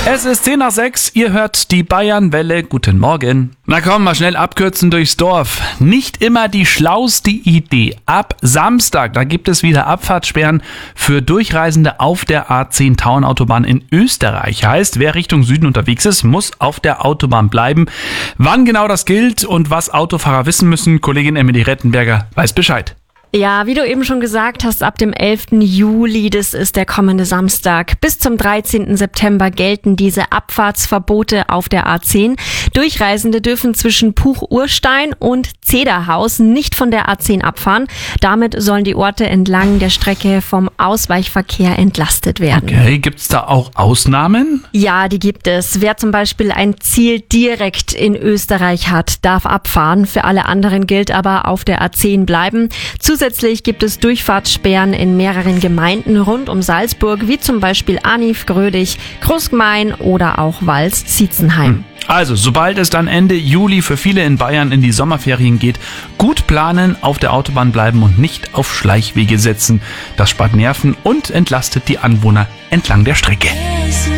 Es ist 10 nach 6, ihr hört die Bayernwelle. Guten Morgen. Na komm, mal schnell abkürzen durchs Dorf. Nicht immer die schlauste Idee. Ab Samstag, da gibt es wieder Abfahrtssperren für Durchreisende auf der A10 Tauernautobahn in Österreich. Heißt, wer Richtung Süden unterwegs ist, muss auf der Autobahn bleiben. Wann genau das gilt und was Autofahrer wissen müssen, Kollegin Emily Rettenberger weiß Bescheid. Ja, wie du eben schon gesagt hast, ab dem 11. Juli, das ist der kommende Samstag, bis zum 13. September gelten diese Abfahrtsverbote auf der A10. Durchreisende dürfen zwischen Puch-Urstein und Zederhaus nicht von der A10 abfahren. Damit sollen die Orte entlang der Strecke vom Ausweichverkehr entlastet werden. Okay, gibt's da auch Ausnahmen? Ja, die gibt es. Wer zum Beispiel ein Ziel direkt in Österreich hat, darf abfahren. Für alle anderen gilt aber auf der A10 bleiben. Zusätzlich gibt es Durchfahrtssperren in mehreren Gemeinden rund um Salzburg, wie zum Beispiel Aniv, Grödig, Großgmain oder auch Wals-Zietzenheim. Also, sobald es dann Ende Juli für viele in Bayern in die Sommerferien geht, gut planen, auf der Autobahn bleiben und nicht auf Schleichwege setzen. Das spart Nerven und entlastet die Anwohner entlang der Strecke.